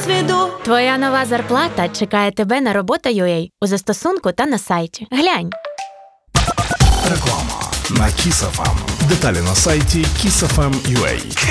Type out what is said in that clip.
досвіду. Твоя нова зарплата чекає тебе на робота.ua у застосунку та на сайті. Глянь. Реклама на Kiss FM. Деталі на сайті kissfm.ua.